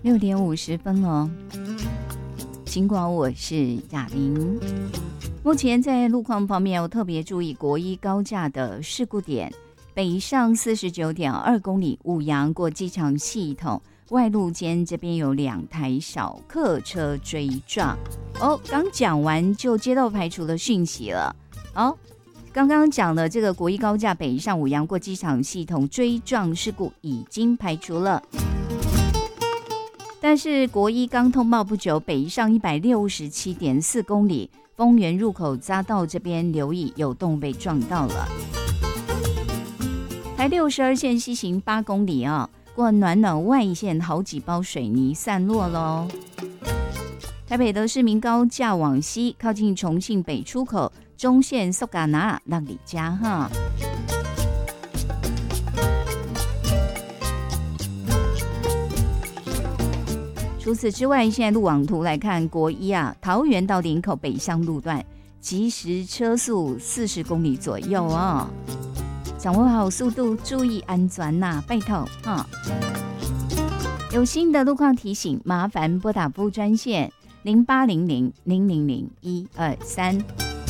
6:50了，尽管我是雅玲。目前在路况方面，我特别注意国一高架的事故点，北上49.2公里，五杨过机场系统外路间这边有2台小客车追撞。刚讲完就接到排除的讯息了。刚刚讲的这个国一高架北上五杨过机场系统追撞事故已经排除了。但是国一刚通报不久，北上167.4公里，丰原入口匝道这边留意有洞被撞到了。台62线西行8公里过暖暖外线好几包水泥散落咯。台北的市民高架往西，靠近重庆北出口，中线苏嘎拿让里家除此之外，现在路网图来看，国一桃园到林口北向路段，即时车速40公里左右掌握好速度，注意安全拜托有新的路况提醒，麻烦拨打服务专线0800-000-123。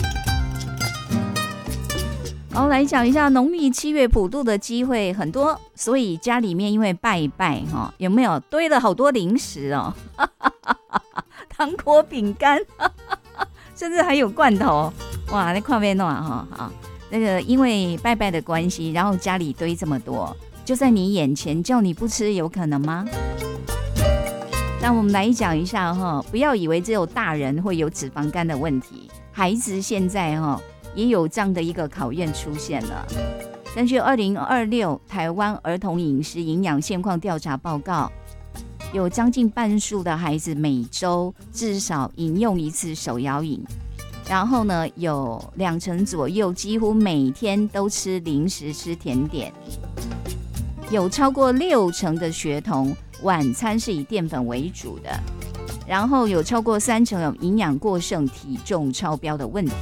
来讲一下农历7月普渡的机会很多，所以家里面因为拜拜有没有堆了好多零食糖果、饼干，甚至还有罐头。哇，那看没弄那个因为拜拜的关系，然后家里堆这么多，就在你眼前，叫你不吃有可能吗？那我们来讲一下不要以为只有大人会有脂肪肝的问题，孩子现在也有这样的一个考验出现了。根据2026台湾儿童饮食营养现况调查报告，有将近半数的孩子每周至少饮用一次手摇饮，然后呢，有20%左右几乎每天都吃零食、吃甜点，有超过60%的学童晚餐是以淀粉为主的，然后有超过30%有营养过剩、体重超标的问题。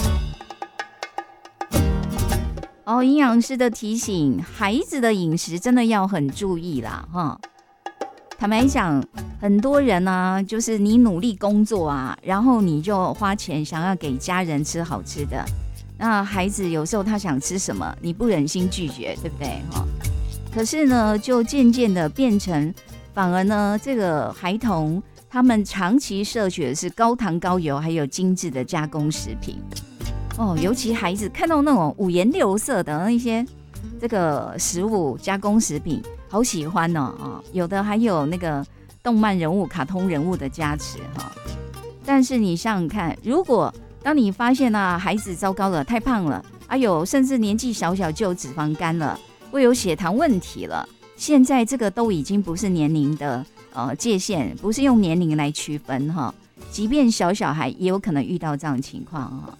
营养师的提醒，孩子的饮食真的要很注意啦坦白讲，很多人就是你努力工作然后你就花钱想要给家人吃好吃的，那孩子有时候他想吃什么，你不忍心拒绝，对不对可是呢，就渐渐的变成，反而呢，这个孩童他们长期摄取的是高糖高油还有精致的加工食品尤其孩子看到那种五颜六色的那些这个食物加工食品，好喜欢有的还有那个动漫人物、卡通人物的加持但是你想想看，如果当你发现孩子糟糕了，太胖了，甚至年纪小小就有脂肪肝了，会有血糖问题了，现在这个都已经不是年龄的界限，不是用年龄来区分即便小孩也有可能遇到这样的情况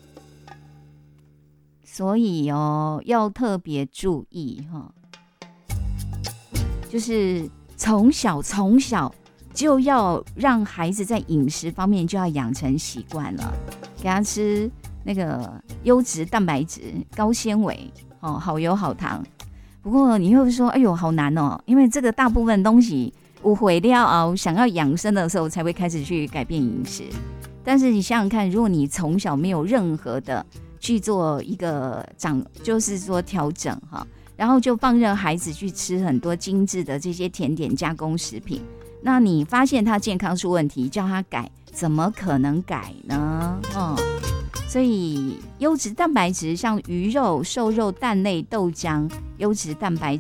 所以要特别注意就是从小就要让孩子在饮食方面就要养成习惯了，给他吃那个优质蛋白质、高纤维好油好糖。不过你会说，哎呦好难因为这个大部分东西误会了想要养生的时候才会开始去改变饮食。但是你想想看，如果你从小没有任何的去做一个就是说调整然后就放任孩子去吃很多精致的这些甜点加工食品，那你发现他健康出问题，叫他改，怎么可能改呢？所以优质蛋白质像鱼肉、瘦肉、蛋类、豆浆，优质蛋白质